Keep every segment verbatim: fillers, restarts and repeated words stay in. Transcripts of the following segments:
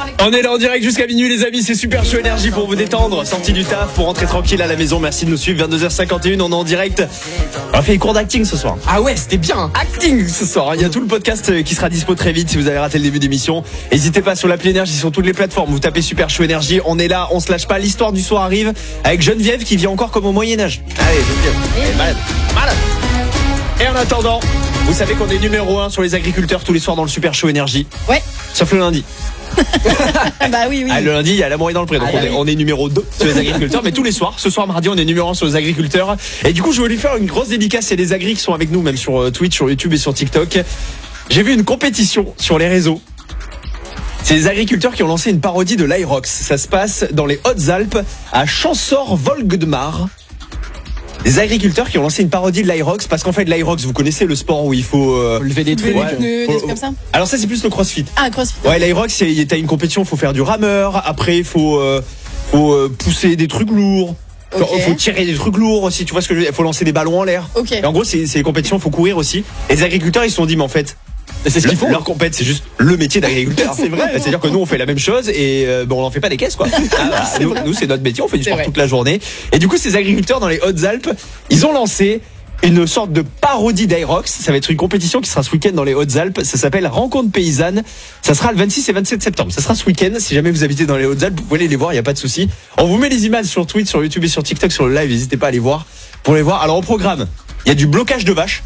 On est là en direct jusqu'à minuit les amis, c'est Super Show Énergie pour vous détendre, sortie du taf, pour rentrer tranquille à la maison, merci de nous suivre, vingt-deux heures cinquante et une, on est en direct. On a fait les cours d'acting ce soir. Ah ouais, c'était bien. Acting ce soir, il y a tout le podcast qui sera dispo très vite si vous avez raté le début d'émission. N'hésitez pas sur l'appli Énergie, sur toutes les plateformes, vous tapez Super Show Énergie, on est là, on se lâche pas, l'histoire du soir arrive avec Geneviève qui vit encore comme au Moyen-Âge. Allez Geneviève, elle est malade, malade. Et en attendant, vous savez qu'on est numéro un sur les agriculteurs tous les soirs dans le Super Show Énergie. Ouais. Sauf le lundi. Bah oui, oui. Ah, le lundi, il y a l'amour est dans le pré, donc ah, on, est, oui. on est numéro deux sur les agriculteurs. Mais tous les soirs, ce soir mardi, on est numéro un sur les agriculteurs. Et du coup, je voulais faire une grosse dédicace. Il y a des agris qui sont avec nous, même sur Twitch, sur YouTube et sur TikTok. J'ai vu une compétition sur les réseaux. C'est les agriculteurs qui ont lancé une parodie de l'Aerox. Ça se passe dans les Hautes-Alpes, à Champsaur-Volgdemar. Des agriculteurs qui ont lancé une parodie de l'Aerox, parce qu'en fait l'Aerox, vous connaissez le sport où il faut euh, lever des trucs, ouais, des trucs comme ça. Alors ça c'est plus le CrossFit. Ah, CrossFit. Ouais, l'Aerox, t'as une compétition, il faut faire du rameur, après il faut euh, faut euh, pousser des trucs lourds. Il okay. faut tirer des trucs lourds aussi, tu vois ce que je veux dire, il faut lancer des ballons en l'air. Okay. Et en gros, c'est des compétitions, il faut courir aussi. Et les agriculteurs, ils se sont dit mais en fait, c'est ce qu'ils font. Leur compète, c'est juste le métier d'agriculteur. C'est vrai. C'est-à-dire que nous, on fait la même chose et euh, bon, on n'en fait pas des caisses, quoi. Ah, bah, nous, nous, c'est notre métier, on fait du sport toute la journée. Et du coup, ces agriculteurs dans les Hautes-Alpes, ils ont lancé une sorte de parodie d'Aerox. Ça va être une compétition qui sera ce week-end dans les Hautes-Alpes. Ça s'appelle Rencontre Paysanne. Ça sera le vingt-six et vingt-sept septembre. Ça sera ce week-end. Si jamais vous habitez dans les Hautes-Alpes, vous pouvez aller les voir, il n'y a pas de souci. On vous met les images sur Twitch, sur YouTube et sur TikTok, sur le live. N'hésitez pas à les voir pour les voir. Alors, au programme, il y a du blocage de vaches.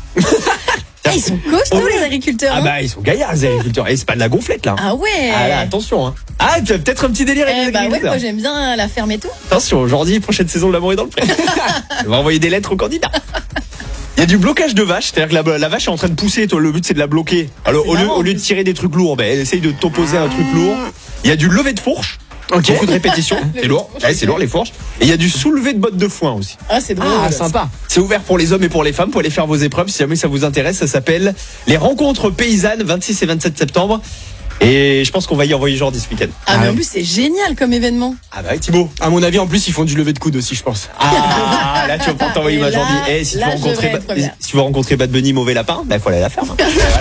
Ah, ils sont costauds oh, les agriculteurs. Ah bah ils sont gaillards les agriculteurs. Et c'est pas de la gonflette là. Ah ouais. Ah là attention hein. Ah tu as peut-être un petit délire avec eh les bah agriculteurs. Ouais, moi j'aime bien la ferme et tout. Attention aujourd'hui prochaine saison de l'amour est dans le pré. On va envoyer des lettres aux candidats. Il y a du blocage de vache, c'est-à-dire que la, la vache est en train de pousser, toi, le but c'est de la bloquer. Alors au lieu, au lieu de tirer des trucs lourds, ben essaye de t'opposer à un truc lourd. Il y a du lever de fourche. Okay. Beaucoup de répétitions, c'est lourd. Ouais, c'est lourd les fourches. Et il y a du soulevé de bottes de foin aussi. Ah c'est drôle. Ah sympa. C'est ouvert pour les hommes et pour les femmes. Pour aller faire vos épreuves si jamais ça vous intéresse. Ça s'appelle les rencontres paysannes vingt-six et vingt-sept septembre. Et je pense qu'on va y envoyer Jordi ce week-end. Ah, ah mais en plus c'est génial comme événement. Ah bah Thibaut. À mon avis en plus ils font du lever de coude aussi je pense. Ah là tu vas pouvoir t'envoyer ma Jordi. Eh si, tu veux rencontrer ba- si tu veux rencontrer Bad Bunny mauvais lapin, bah il faut aller à la ferme.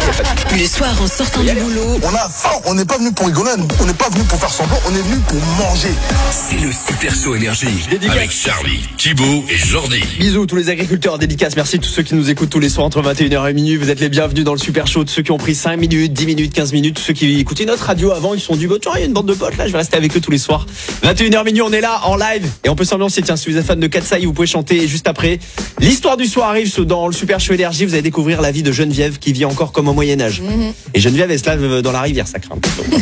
Le soir en sortant du boulot. On a faim, on n'est pas venu pour rigoler, on n'est pas venu pour faire semblant, on est venu pour manger. C'est le Super Show Énergie avec Charlie, Thibaut et Jordi. Bisous tous les agriculteurs, dédicaces, merci à tous ceux qui nous écoutent tous les soirs entre vingt et une heures et minuit. Vous êtes les bienvenus dans le Super Show, ceux qui ont pris cinq minutes, dix minutes, quinze minutes, ceux qui écoutaient notre radio avant. Ils se sont dit, bah, tiens, il y a une bande de potes là, je vais rester avec eux tous les soirs. vingt et une heures minuit, on est là en live et on peut s'ambiancer. Tiens, si vous êtes fan de Katsai, vous pouvez chanter. Et juste après, l'histoire du soir arrive dans le Super Show Énergie. Vous allez découvrir la vie de Geneviève qui vit encore comme au Moyen-Âge. Mm-hmm. Et Geneviève, elle se lave dans la rivière, ça craint.